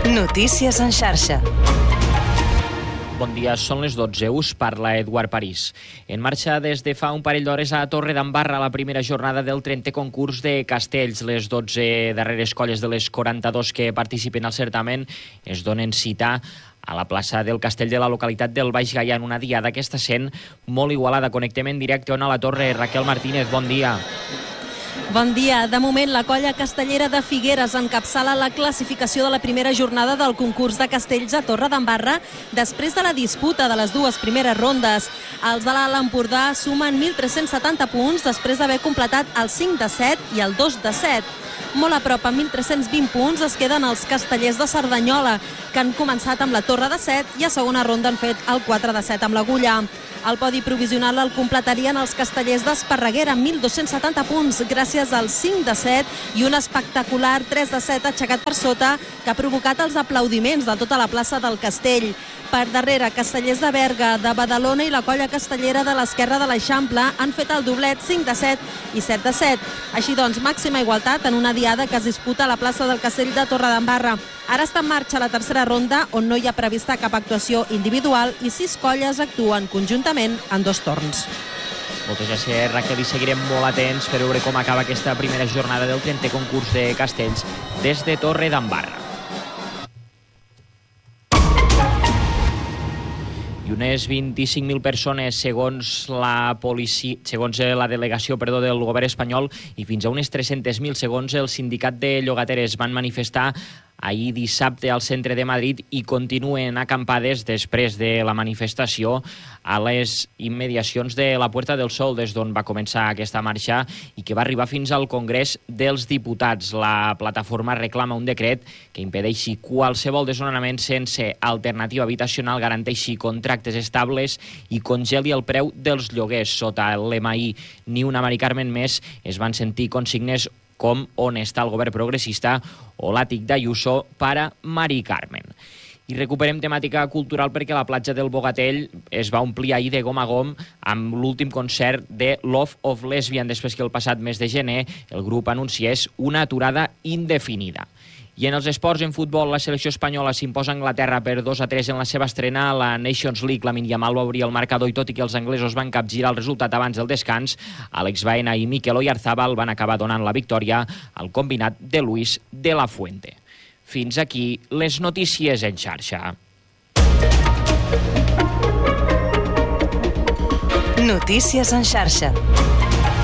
Notícies en xarxa. Bon dia, són les 12. Us parla Eduard París. En marxa des de fa un parell d'hores a Torredembarra la primera jornada del 30è concurs de castells. Les 12 darreres colles de les 42 que participen al certamen es donen cita a la plaça del Castell de la localitat del Baix Gaià en una diada que està sent molt igualada. Connectem en directe on a la torre. Raquel Martínez, bon dia. Bon dia. De moment, la colla castellera de Figueres encapçala la classificació de la primera jornada del concurs de castells a Torredembarra després de la disputa de les dues primeres rondes. Els de l'Alt Empordà sumen 1.370 punts després d'haver completat el 5 de 7 i el 2 de 7. Molt a prop, amb 1.320 punts, es queden els castellers de Cerdanyola, que han començat amb la torre de 7 i a segona ronda han fet el 4 de 7 amb l'Agulla. El podi provisional el completarien els castellers d'Esparreguera amb 1.270 punts gràcies al 5 de 7 i un espectacular 3 de 7 aixecat per sota que ha provocat els aplaudiments de tota la plaça del Castell. Per darrere, castellers de Berga, de Badalona i la colla castellera de l'Esquerra de l'Eixample han fet el doblet 5 de 7 i 7 de 7. Així doncs, màxima igualtat en una diada que es disputa a la plaça del Castell de Torredembarra. Ara està en marxa la tercera ronda, on no hi ha prevista cap actuació individual i 6 colles actuen conjuntament en 2 torns. Moltes gràcies, Raquel, i seguirem molt atents per veure com acaba aquesta primera jornada del 30è concurs de castells des de Torredembarra. I unes 25.000 persones, segons la delegació del govern espanyol, i fins a unes 300.000, segons el sindicat de llogateres, van manifestar ahir dissabte al centre de Madrid i continuen acampades després de la manifestació a les immediacions de la Puerta del Sol, des d'on va començar aquesta marxa i que va arribar fins al Congrés dels Diputats. La plataforma reclama un decret que impedeixi qualsevol desnonament sense alternativa habitacional, garanteixi contractes estables i congeli el preu dels lloguers. Sota el lema ahir, ni una Mari Carmen més, es van sentir consignes com on està el govern progressista o l'àtic d'Ayuso para Mari Carmen. I recuperem temàtica cultural perquè la platja del Bogatell es va omplir ahir de gom a gom amb l'últim concert de Love of Lesbian, després que el passat mes de gener el grup anunciés una aturada indefinida. I en els esports, en futbol, la selecció espanyola s'imposa a Anglaterra per 2-3 en la seva estrena a la Nations League. Lamine Yamal va obrir el marcador i tot i que els anglesos van capgirar el resultat abans del descans, Alex Baena i Mikel Oyarzabal van acabar donant la victòria al combinat de Luis de la Fuente. Fins aquí les notícies en xarxa. Notícies en xarxa.